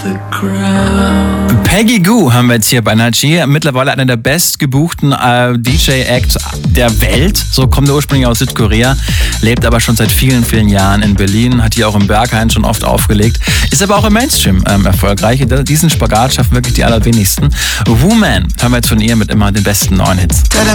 Peggy Gou haben wir jetzt hier bei Energy. Mittlerweile einer der bestgebuchten DJ-Acts der Welt. So kommt er ursprünglich aus Südkorea, lebt aber schon seit vielen, vielen Jahren in Berlin, hat hier auch im Berghain schon oft aufgelegt, ist aber auch im Mainstream erfolgreich. Diesen Spagat schaffen wirklich die allerwenigsten. Woman haben wir jetzt von ihr mit immer den besten neuen Hits.